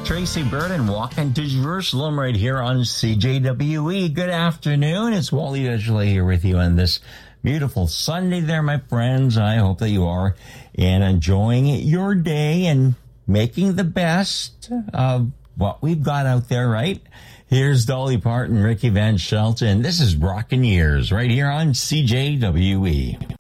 Tracy Burton walking to Jerusalem right here on CJWE. Good afternoon. It's Wally Edgley here with you on this beautiful Sunday there, my friends. I hope that you are and enjoying your day and making the best of what we've got out there, right? Here's Dolly Parton, Ricky Van Shelton. This is Rockin' Years right here on CJWE.